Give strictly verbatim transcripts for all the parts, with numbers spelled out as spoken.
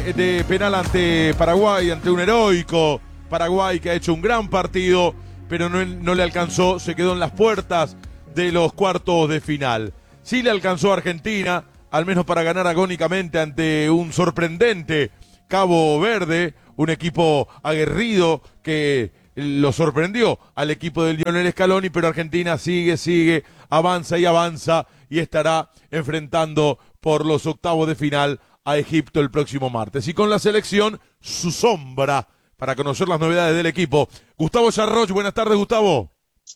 de penal ante Paraguay, ante un heroico Paraguay que ha hecho un gran partido, pero no, no le alcanzó, se quedó en las puertas de los cuartos de final. Sí le alcanzó a Argentina, al menos para ganar agónicamente ante un sorprendente Cabo Verde, un equipo aguerrido que lo sorprendió al equipo del Lionel Scaloni, pero Argentina sigue, sigue, avanza y avanza y estará enfrentando por los octavos de final a Egipto el próximo martes. Y con la selección, su sombra, para conocer las novedades del equipo. Gustavo Yarroch, buenas tardes, Gustavo.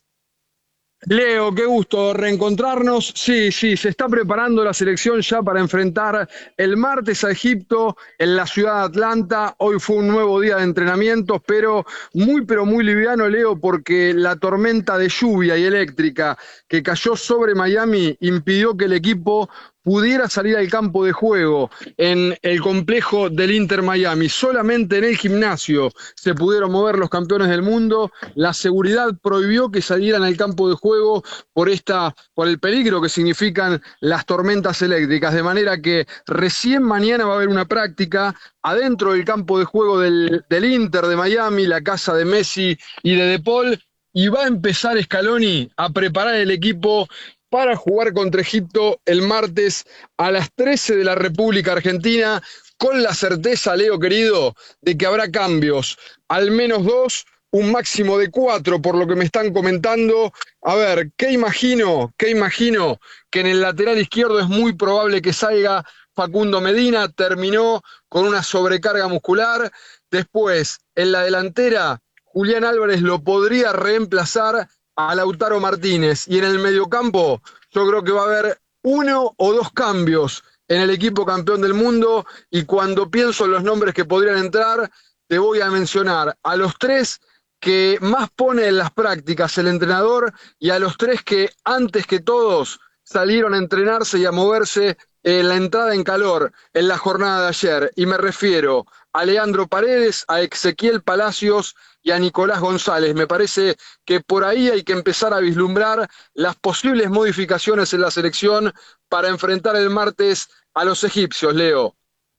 Leo, qué gusto reencontrarnos. Sí, sí, se está preparando la selección ya para enfrentar el martes a Egipto en la ciudad de Atlanta. Hoy fue un nuevo día de entrenamientos, pero muy, pero muy liviano, Leo, porque la tormenta de lluvia y eléctrica que cayó sobre Miami impidió que el equipo pudiera salir al campo de juego en el complejo del Inter Miami. Solamente en el gimnasio se pudieron mover los campeones del mundo. La seguridad prohibió que salieran al campo de juego por esta, por el peligro que significan las tormentas eléctricas. De manera que recién mañana va a haber una práctica adentro del campo de juego del, del Inter de Miami, la casa de Messi y de De Paul, y va a empezar Scaloni a preparar el equipo para jugar contra Egipto el martes a las trece de la República Argentina, con la certeza, Leo querido, de que habrá cambios, al menos dos, un máximo de cuatro, por lo que me están comentando. A ver, ¿qué imagino? ¿Qué imagino? Que en el lateral izquierdo es muy probable que salga Facundo Medina, terminó con una sobrecarga muscular. Después, en la delantera, Julián Álvarez lo podría reemplazar a Lautaro Martínez, y en el mediocampo yo creo que va a haber uno o dos cambios en el equipo campeón del mundo, y cuando pienso en los nombres que podrían entrar, te voy a mencionar a los tres que más pone en las prácticas el entrenador y a los tres que antes que todos salieron a entrenarse y a moverse en la entrada en calor en la jornada de ayer, y me refiero a Leandro Paredes, a Ezequiel Palacios y a Nicolás González. Me parece que por ahí hay que empezar a vislumbrar las posibles modificaciones en la selección para enfrentar el martes a los egipcios, Leo.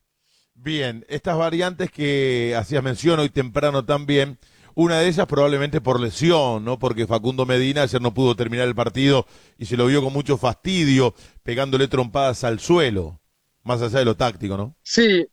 Bien, estas variantes que hacías mención hoy temprano también, una de ellas probablemente por lesión, ¿no? Porque Facundo Medina ayer no pudo terminar el partido y se lo vio con mucho fastidio, pegándole trompadas al suelo, más allá de lo táctico, ¿no? Sí,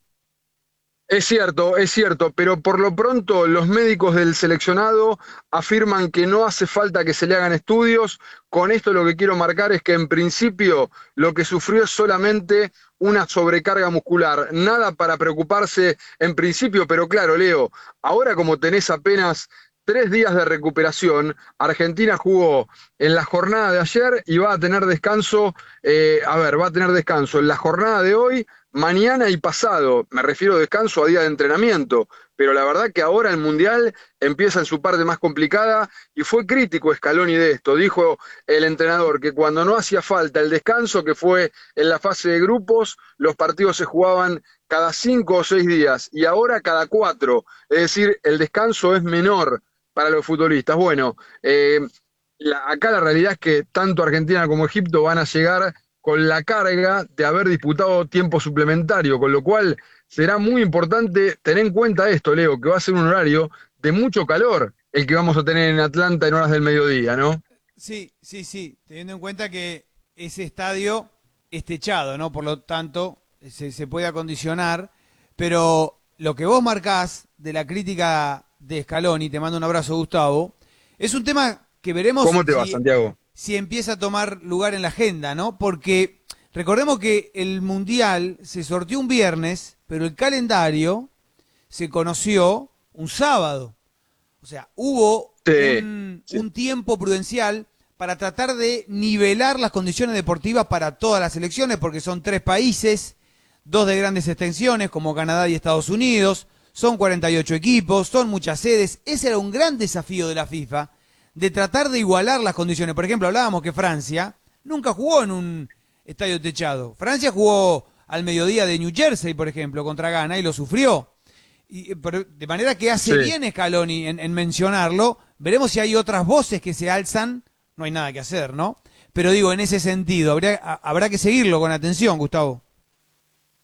es cierto, es cierto, pero por lo pronto los médicos del seleccionado afirman que no hace falta que se le hagan estudios. Con esto lo que quiero marcar es que en principio lo que sufrió es solamente una sobrecarga muscular. Nada para preocuparse en principio, pero claro, Leo, ahora como tenés apenas tres días de recuperación, Argentina jugó en la jornada de ayer y va a tener descanso, eh, a ver, va a tener descanso en la jornada de hoy, mañana y pasado. Me refiero a descanso a día de entrenamiento, pero la verdad que ahora el Mundial empieza en su parte más complicada, y fue crítico Scaloni de esto. Dijo el entrenador que cuando no hacía falta el descanso, que fue en la fase de grupos, los partidos se jugaban cada cinco o seis días, y ahora cada cuatro, es decir, el descanso es menor para los futbolistas. Bueno, eh, la, acá la realidad es que tanto Argentina como Egipto van a llegar con la carga de haber disputado tiempo suplementario, con lo cual será muy importante tener en cuenta esto, Leo, que va a ser un horario de mucho calor el que vamos a tener en Atlanta en horas del mediodía, ¿no? Sí, sí, sí, teniendo en cuenta que ese estadio es techado, ¿no? Por lo tanto, se, se puede acondicionar, pero lo que vos marcás de la crítica de Scaloni, te mando un abrazo, Gustavo, es un tema que veremos. ¿Cómo te si, va, Santiago? si empieza a tomar lugar en la agenda, ¿no? Porque recordemos que el Mundial se sorteó un viernes, pero el calendario se conoció un sábado. O sea, hubo sí, un, sí. un tiempo prudencial para tratar de nivelar las condiciones deportivas para todas las selecciones, porque son tres países, dos de grandes extensiones como Canadá y Estados Unidos, son cuarenta y ocho equipos, son muchas sedes. Ese era un gran desafío de la FIFA, de tratar de igualar las condiciones. Por ejemplo, hablábamos que Francia nunca jugó en un estadio techado. Francia jugó al mediodía de New Jersey, por ejemplo, contra Ghana, y lo sufrió. Y, pero, de manera que hace sí. bien Scaloni en, en mencionarlo. Veremos si hay otras voces que se alzan. No hay nada que hacer, ¿no? Pero digo, en ese sentido, habría, habrá que seguirlo con atención, Gustavo.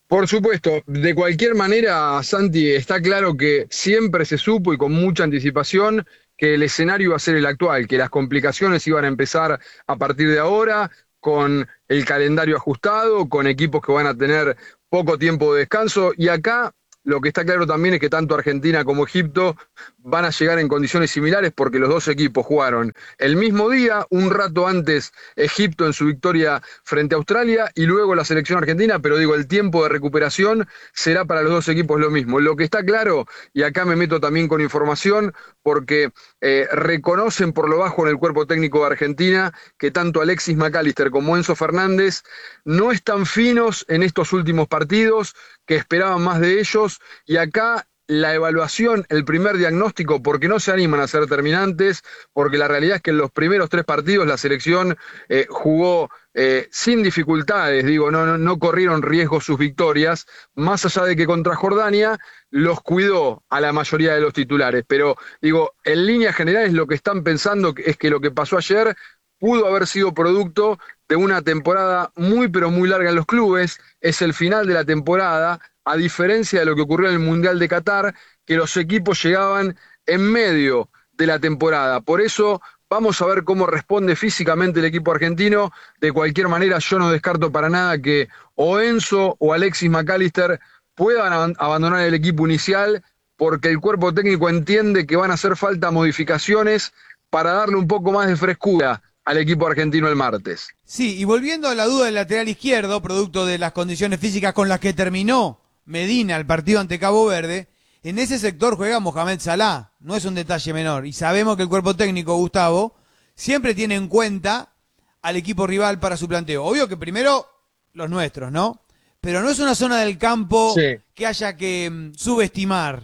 Por supuesto, de cualquier manera, Santi, está claro que siempre se supo y con mucha anticipación que el escenario iba a ser el actual, que las complicaciones iban a empezar a partir de ahora, con el calendario ajustado, con equipos que van a tener poco tiempo de descanso, y acá lo que está claro también es que tanto Argentina como Egipto van a llegar en condiciones similares porque los dos equipos jugaron el mismo día, un rato antes Egipto en su victoria frente a Australia y luego la selección argentina, pero digo, el tiempo de recuperación será para los dos equipos lo mismo. Lo que está claro, y acá me meto también con información, porque eh, reconocen por lo bajo en el cuerpo técnico de Argentina que tanto Alexis McAllister como Enzo Fernández no están finos en estos últimos partidos, que esperaban más de ellos, y acá la evaluación, el primer diagnóstico, porque no se animan a ser terminantes, porque la realidad es que en los primeros tres partidos la selección eh, jugó eh, sin dificultades, digo, no, no, no corrieron riesgo sus victorias, más allá de que contra Jordania los cuidó a la mayoría de los titulares, pero digo, en líneas generales lo que están pensando es que lo que pasó ayer pudo haber sido producto de una temporada muy pero muy larga en los clubes, es el final de la temporada, a diferencia de lo que ocurrió en el Mundial de Qatar, que los equipos llegaban en medio de la temporada. Por eso vamos a ver cómo responde físicamente el equipo argentino. De cualquier manera, yo no descarto para nada que o Enzo o Alexis McAllister puedan abandonar el equipo inicial, porque el cuerpo técnico entiende que van a hacer falta modificaciones para darle un poco más de frescura al equipo argentino el martes. Sí, y volviendo a la duda del lateral izquierdo, producto de las condiciones físicas con las que terminó Medina el partido ante Cabo Verde, en ese sector juega Mohamed Salah, no es un detalle menor, y sabemos que el cuerpo técnico, Gustavo, siempre tiene en cuenta al equipo rival para su planteo. Obvio que primero los nuestros, ¿no? Pero no es una zona del campo sí. que haya que um, subestimar.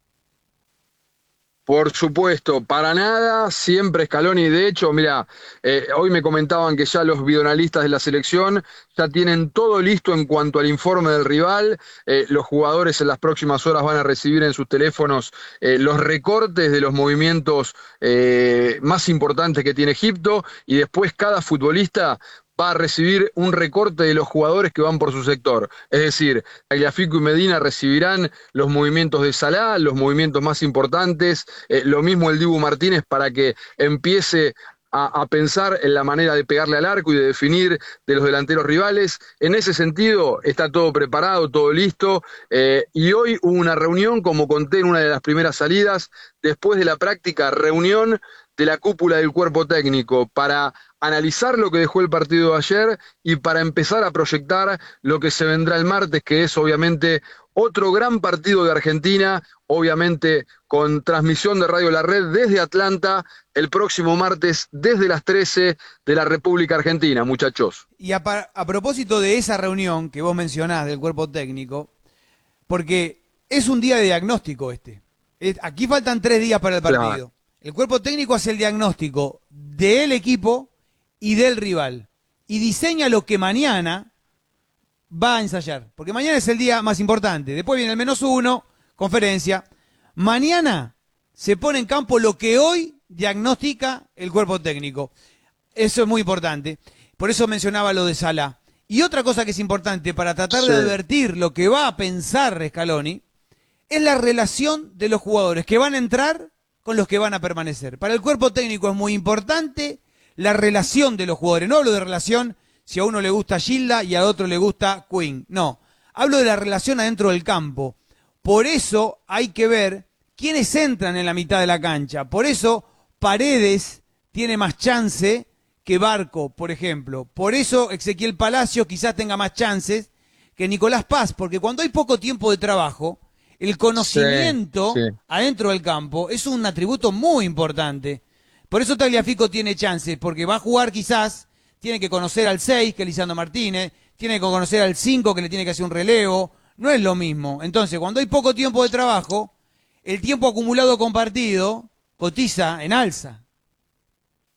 Por supuesto, para nada, siempre Scaloni. De hecho, mira, eh, hoy me comentaban que ya los videoanalistas de la selección ya tienen todo listo en cuanto al informe del rival. Eh, los jugadores en las próximas horas van a recibir en sus teléfonos eh, los recortes de los movimientos eh, más importantes que tiene Egipto, y después cada futbolista va a recibir un recorte de los jugadores que van por su sector. Es decir, Tagliafico y Medina recibirán los movimientos de Salah, los movimientos más importantes, eh, lo mismo el Dibu Martínez para que empiece a, a pensar en la manera de pegarle al arco y de definir de los delanteros rivales. En ese sentido está todo preparado, todo listo, eh, y hoy hubo una reunión, como conté en una de las primeras salidas, después de la práctica, reunión de la cúpula del cuerpo técnico para analizar lo que dejó el partido de ayer y para empezar a proyectar lo que se vendrá el martes, que es obviamente otro gran partido de Argentina, obviamente con transmisión de Radio La Red desde Atlanta, el próximo martes desde las trece de la República Argentina, muchachos. Y a, a propósito de esa reunión que vos mencionás del cuerpo técnico, porque es un día de diagnóstico este, es, aquí faltan tres días para el partido. Claro. El cuerpo técnico hace el diagnóstico del equipo y del rival y diseña lo que mañana va a ensayar, porque mañana es el día más importante. Después viene el menos uno, conferencia. Mañana se pone en campo lo que hoy diagnostica el cuerpo técnico. Eso es muy importante. Por eso mencionaba lo de Salah. Y otra cosa que es importante para tratar sí. de advertir lo que va a pensar Scaloni es la relación de los jugadores que van a entrar con los que van a permanecer. Para el cuerpo técnico es muy importante la relación de los jugadores. No hablo de relación si a uno le gusta Gilda y a otro le gusta Quinn. No, hablo de la relación adentro del campo. Por eso hay que ver quiénes entran en la mitad de la cancha. Por eso Paredes tiene más chance que Barco, por ejemplo. Por eso Ezequiel Palacios quizás tenga más chances que Nicolás Paz, porque cuando hay poco tiempo de trabajo, el conocimiento sí, sí. adentro del campo es un atributo muy importante. Por eso Tagliafico tiene chances, porque va a jugar quizás, tiene que conocer al seis, que es Lisandro Martínez, tiene que conocer al cinco, que le tiene que hacer un relevo, no es lo mismo. Entonces, cuando hay poco tiempo de trabajo, el tiempo acumulado compartido cotiza en alza.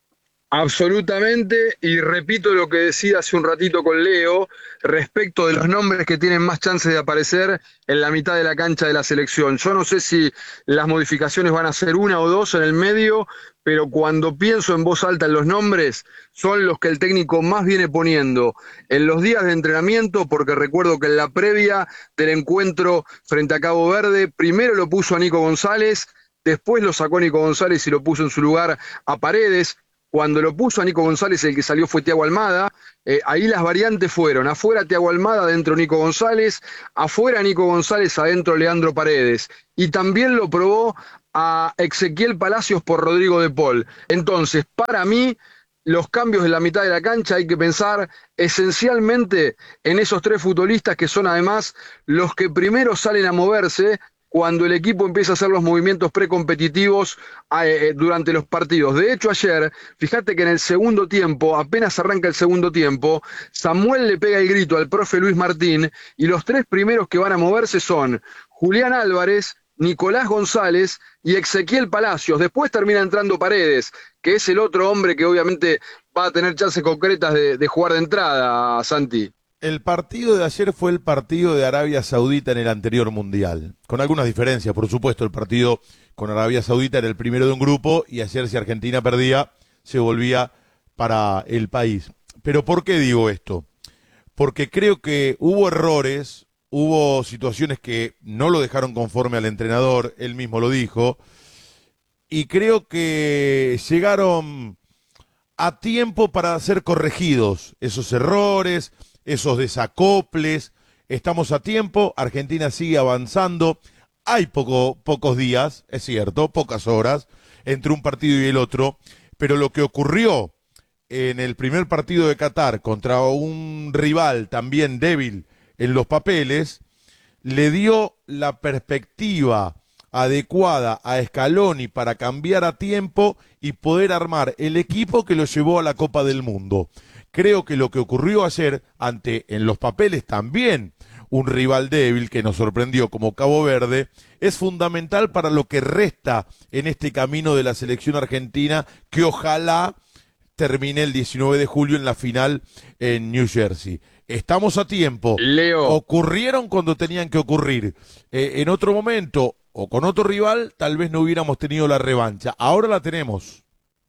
Absolutamente, y repito lo que decía hace un ratito con Leo respecto de los nombres que tienen más chances de aparecer en la mitad de la cancha de la selección. Yo no sé si las modificaciones van a ser una o dos en el medio, pero cuando pienso en voz alta en los nombres, son los que el técnico más viene poniendo en los días de entrenamiento, porque recuerdo que en la previa del encuentro frente a Cabo Verde, primero lo puso a Nico González, después lo sacó a Nico González y lo puso en su lugar a Paredes. Cuando lo puso a Nico González, el que salió fue Thiago Almada. Eh, ahí las variantes fueron: afuera Thiago Almada, adentro Nico González; afuera Nico González, adentro Leandro Paredes. Y también lo probó a Ezequiel Palacios por Rodrigo de Paul. Entonces, para mí, los cambios en la mitad de la cancha hay que pensar esencialmente en esos tres futbolistas que son además los que primero salen a moverse cuando el equipo empieza a hacer los movimientos precompetitivos eh, durante los partidos. De hecho, ayer, fíjate que en el segundo tiempo, apenas arranca el segundo tiempo, Samuel le pega el grito al profe Luis Martín, y los tres primeros que van a moverse son Julián Álvarez, Nicolás González y Ezequiel Palacios. Después termina entrando Paredes, que es el otro hombre que obviamente va a tener chances concretas de, de jugar de entrada, Santi. El partido de ayer fue el partido de Arabia Saudita en el anterior Mundial, con algunas diferencias, por supuesto. El partido con Arabia Saudita era el primero de un grupo, y ayer, si Argentina perdía, se volvía para el país. Pero ¿por qué digo esto? Porque creo que hubo errores, hubo situaciones que no lo dejaron conforme al entrenador, él mismo lo dijo, y creo que llegaron a tiempo para ser corregidos esos errores, esos desacoples. Estamos a tiempo, Argentina sigue avanzando, hay poco, pocos días, es cierto, pocas horas entre un partido y el otro, pero lo que ocurrió en el primer partido de Qatar contra un rival también débil en los papeles, le dio la perspectiva adecuada a Scaloni para cambiar a tiempo y poder armar el equipo que lo llevó a la Copa del Mundo. Creo que lo que ocurrió ayer ante, en los papeles también, un rival débil que nos sorprendió como Cabo Verde, es fundamental para lo que resta en este camino de la selección argentina, que ojalá termine el diecinueve de julio en la final en New Jersey. Estamos a tiempo. Leo. Ocurrieron cuando tenían que ocurrir. Eh, en otro momento o con otro rival tal vez no hubiéramos tenido la revancha. Ahora la tenemos.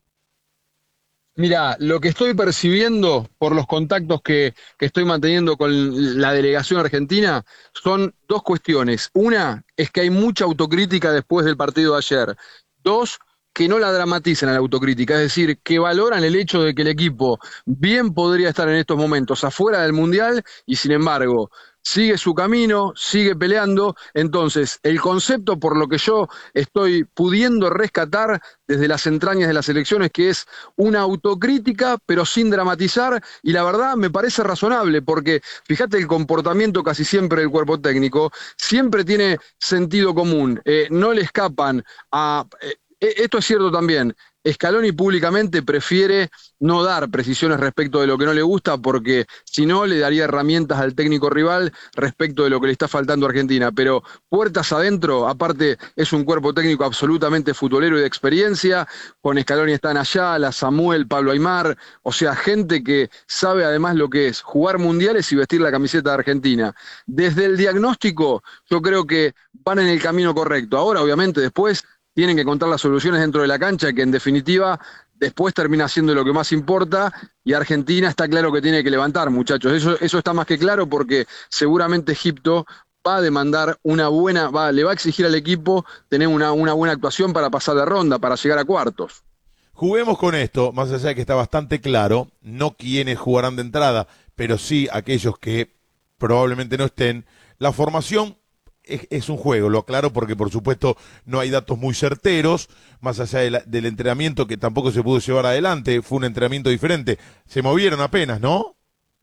Mira, lo que estoy percibiendo por los contactos que, que estoy manteniendo con la delegación argentina son dos cuestiones. Una es que hay mucha autocrítica después del partido de ayer. Dos, que no la dramaticen a la autocrítica, es decir, que valoran el hecho de que el equipo bien podría estar en estos momentos afuera del Mundial y sin embargo sigue su camino, sigue peleando. Entonces, el concepto por lo que yo estoy pudiendo rescatar desde las entrañas de las elecciones, que es una autocrítica, pero sin dramatizar, y la verdad me parece razonable, porque fíjate el comportamiento casi siempre del cuerpo técnico, siempre tiene sentido común, eh, no le escapan a... Eh, esto es cierto también. Scaloni públicamente prefiere no dar precisiones respecto de lo que no le gusta, porque si no le daría herramientas al técnico rival respecto de lo que le está faltando a Argentina. Pero puertas adentro, aparte es un cuerpo técnico absolutamente futbolero y de experiencia. Con Scaloni están Ayala, Samuel, Pablo Aimar, o sea, gente que sabe además lo que es jugar mundiales y vestir la camiseta de Argentina. Desde el diagnóstico yo creo que van en el camino correcto. Ahora, obviamente, después tienen que encontrar las soluciones dentro de la cancha, que en definitiva después termina siendo lo que más importa, y Argentina está claro que tiene que levantar, muchachos. Eso, eso está más que claro, porque seguramente Egipto va a demandar una buena, va, le va a exigir al equipo tener una, una buena actuación para pasar de ronda, para llegar a cuartos. Juguemos con esto, más allá de que está bastante claro, no quiénes jugarán de entrada, pero sí aquellos que probablemente no estén. La formación Es, es un juego, lo aclaro porque por supuesto no hay datos muy certeros, más allá de la, del entrenamiento que tampoco se pudo llevar adelante, fue un entrenamiento diferente, se movieron apenas, ¿no?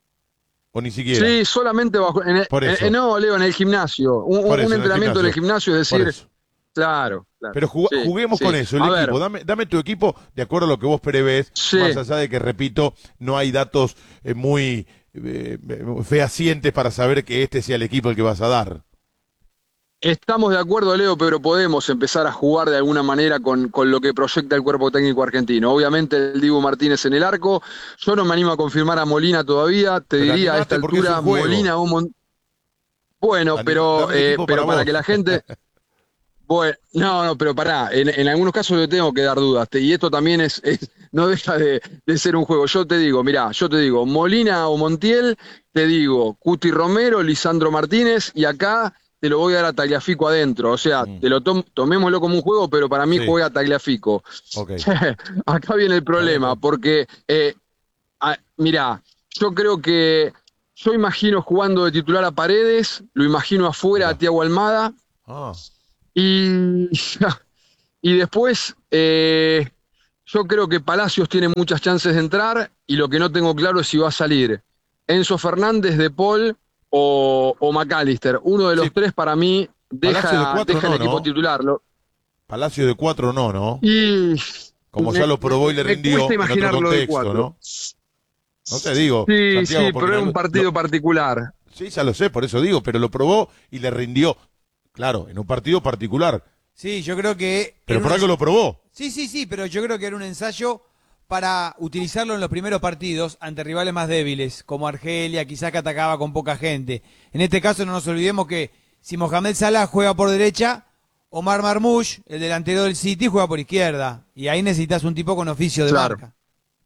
O ni siquiera. Sí, solamente bajo, en el, por eso. En, no, Leo, en el gimnasio, un, por eso, un entrenamiento en el gimnasio, en el gimnasio es decir, claro, claro. Pero jug sí, juguemos sí. con eso, el a equipo, dame, dame tu equipo de acuerdo a lo que vos prevés, sí. más allá de que, repito, no hay datos eh, muy eh, fehacientes para saber que este sea el equipo el que vas a dar. Estamos de acuerdo, Leo, pero podemos empezar a jugar de alguna manera con, con lo que proyecta el cuerpo técnico argentino. Obviamente el Dibu Martínez en el arco. Yo no me animo a confirmar a Molina todavía. Te Pero diría a esta altura Molina o Mon... Bueno, Dame, pero, dame eh, para pero para vos. que la gente... Bueno, no, no, pero pará, en, en algunos casos le tengo que dar dudas, te- y esto también es, es- no deja de, de ser un juego. Yo te digo, mirá, yo te digo, Molina o Montiel, te digo, Cuti Romero, Lisandro Martínez, y acá te lo voy a dar a Tagliafico adentro. O sea, Mm. te lo tom- tomémoslo como un juego, pero para mí Sí. juega Tagliafico. Ok. Acá viene el problema, porque, eh, a- mirá, yo creo que, yo imagino jugando de titular a Paredes, lo imagino afuera Mirá. a Thiago Almada, Ah, y, y después, eh, yo creo que Palacios tiene muchas chances de entrar y lo que no tengo claro es si va a salir Enzo Fernández, De Paul o, o McAllister. Uno de los sí. tres para mí Palacio de deja, cuatro deja el no, equipo ¿no? titular. Lo- Palacio de cuatro no, ¿no? y Como me, ya lo probó y le me rindió cuesta en otro imaginarlo de contexto, cuatro. ¿no? No te digo, Sí, Santiago, sí, porque pero en es un algo- partido lo- particular. sí, ya lo sé, por eso digo, pero lo probó y le rindió. Claro, en un partido particular. Sí, yo creo que... Pero en por un- algo lo probó. Sí, sí, sí, pero yo creo que era un ensayo para utilizarlo en los primeros partidos ante rivales más débiles, como Argelia, quizás que atacaba con poca gente. En este caso no nos olvidemos que si Mohamed Salah juega por derecha, Omar Marmoush, el delantero del City, juega por izquierda. Y ahí necesitas un tipo con oficio de Claro. marca.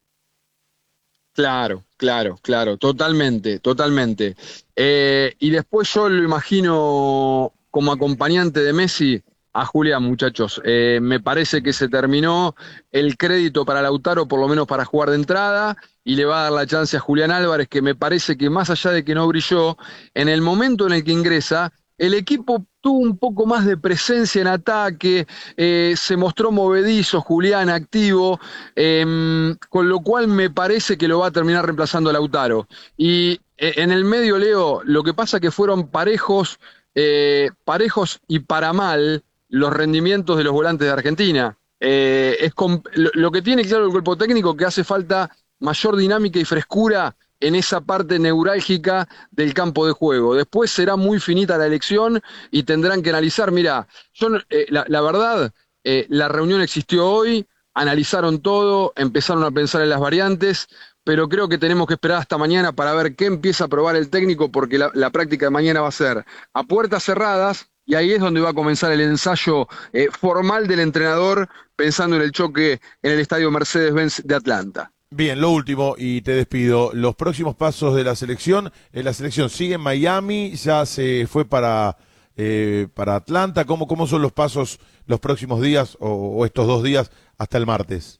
Claro, claro, claro, totalmente, totalmente. Eh, y después yo lo imagino como acompañante de Messi a Julián, muchachos. Eh, me parece que se terminó el crédito para Lautaro, por lo menos para jugar de entrada, y le va a dar la chance a Julián Álvarez, que me parece que más allá de que no brilló, en el momento en el que ingresa, el equipo tuvo un poco más de presencia en ataque, eh, se mostró movedizo, Julián activo, eh, con lo cual me parece que lo va a terminar reemplazando a Lautaro. Y eh, en el medio, Leo, lo que pasa que fueron parejos, eh, parejos y para mal los rendimientos de los volantes de Argentina. Eh, es com- lo, lo que tiene claro el cuerpo técnico que hace falta mayor dinámica y frescura en esa parte neurálgica del campo de juego. Después será muy finita la elección y tendrán que analizar. Mira, yo, no- eh, la, la verdad, eh, la reunión existió hoy, analizaron todo, empezaron a pensar en las variantes, pero creo que tenemos que esperar hasta mañana para ver qué empieza a probar el técnico, porque la, la práctica de mañana va a ser a puertas cerradas, y ahí es donde va a comenzar el ensayo eh, formal del entrenador, pensando en el choque en el estadio Mercedes-Benz de Atlanta. Bien, lo último, y te despido. Los próximos pasos de la selección. Eh, la selección sigue en Miami, ya se fue para, eh, para Atlanta. ¿Cómo, ¿Cómo son los pasos los próximos días o, o estos dos días hasta el martes?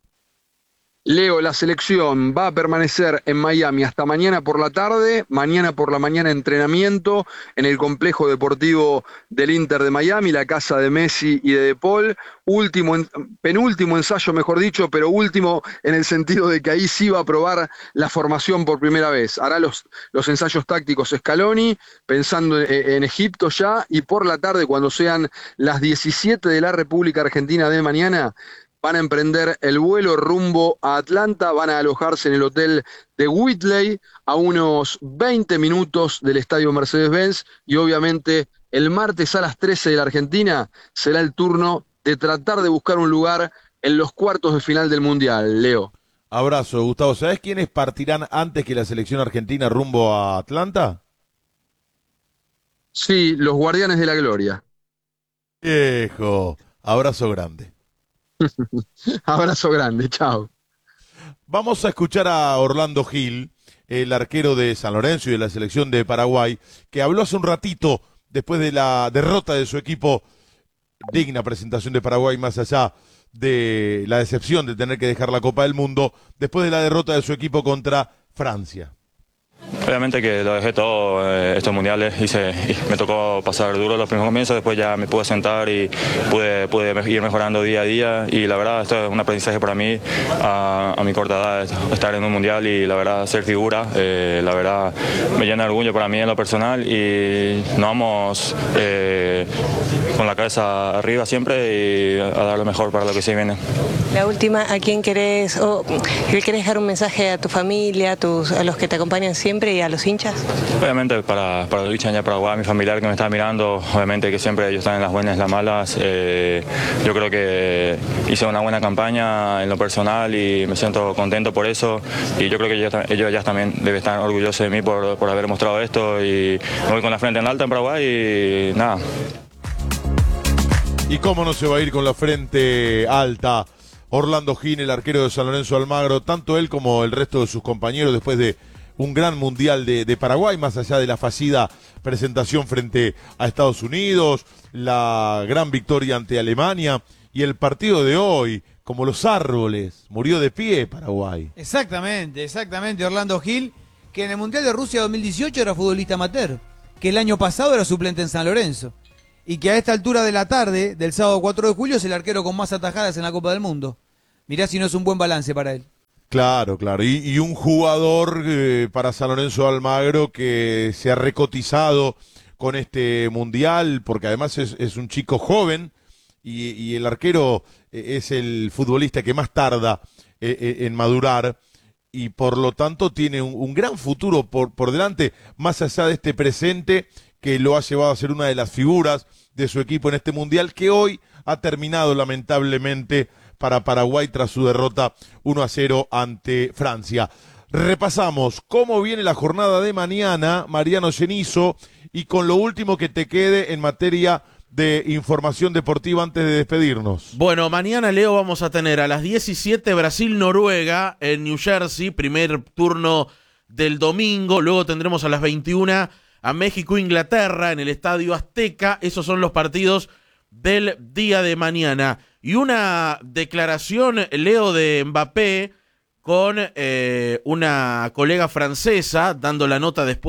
Leo, la selección va a permanecer en Miami hasta mañana por la tarde, mañana por la mañana entrenamiento en el complejo deportivo del Inter de Miami, la casa de Messi y de De Paul, último, penúltimo ensayo mejor dicho, pero último en el sentido de que ahí sí va a probar la formación por primera vez, hará los, los ensayos tácticos Scaloni, pensando en, en Egipto ya, y por la tarde cuando sean las diecisiete de la República Argentina de mañana, van a emprender el vuelo rumbo a Atlanta, van a alojarse en el hotel de Whitley, a unos veinte minutos del estadio Mercedes-Benz, y obviamente el martes a las trece de la Argentina será el turno de tratar de buscar un lugar en los cuartos de final del Mundial, Leo. Abrazo, Gustavo. ¿Sabés quiénes partirán antes que la selección argentina rumbo a Atlanta? Sí, los Guardianes de la Gloria. Viejo, abrazo grande. Abrazo grande, chao. Vamos a escuchar a Orlando Gil, el arquero de San Lorenzo y de la selección de Paraguay, que habló hace un ratito después de la derrota de su equipo. Digna presentación de Paraguay, más allá de la decepción de tener que dejar la Copa del Mundo, después de la derrota de su equipo contra Francia. Obviamente que lo dejé todo eh, estos mundiales, hice, y me tocó pasar duro los primeros comienzos, después ya me pude sentar y pude, pude ir mejorando día a día, y la verdad esto es un aprendizaje para mí a, a mi corta edad, estar en un mundial y la verdad ser figura, eh, la verdad me llena de orgullo para mí en lo personal, y nos vamos eh, con la cabeza arriba siempre y a dar lo mejor para lo que se viene. La última, ¿a quién querés, o querés dejar un mensaje a tu familia, a, tus, a los que te acompañan siempre siempre y a los hinchas? Obviamente para, para los hinchas de Paraguay, mi familiar que me está mirando, obviamente que siempre ellos están en las buenas y las malas. Eh, yo creo que hice una buena campaña en lo personal y me siento contento por eso. Y yo creo que ellos, ellos ya también deben estar orgullosos de mí por, por haber mostrado esto. Y me voy con la frente en alta en Paraguay y nada. ¿Y cómo no se va a ir con la frente alta? Orlando Gil, el arquero de San Lorenzo de Almagro, tanto él como el resto de sus compañeros después de un gran mundial de, de Paraguay, más allá de la fallida presentación frente a Estados Unidos, la gran victoria ante Alemania y el partido de hoy, como los árboles, murió de pie Paraguay. Exactamente, exactamente, Orlando Gil, que en el Mundial de Rusia dos mil dieciocho era futbolista amateur, que el año pasado era suplente en San Lorenzo, y que a esta altura de la tarde, del sábado cuatro de julio, es el arquero con más atajadas en la Copa del Mundo. Mirá si no es un buen balance para él. Claro, claro, y, y un jugador eh, para San Lorenzo de Almagro que se ha recotizado con este Mundial, porque además es, es un chico joven, y, y el arquero eh, es el futbolista que más tarda eh, eh, en madurar, y por lo tanto tiene un, un gran futuro por, por delante, más allá de este presente que lo ha llevado a ser una de las figuras de su equipo en este Mundial, que hoy ha terminado lamentablemente para Paraguay tras su derrota uno a cero ante Francia. Repasamos cómo viene la jornada de mañana, Mariano Cenizo, y con lo último que te quede en materia de información deportiva antes de despedirnos. Bueno, mañana, Leo, vamos a tener a las diecisiete Brasil-Noruega en New Jersey, primer turno del domingo. Luego tendremos a las veintiuna a México-Inglaterra en el Estadio Azteca. Esos son los partidos del día de mañana. Y una declaración, Leo, de Mbappé con eh, una colega francesa, dando la nota después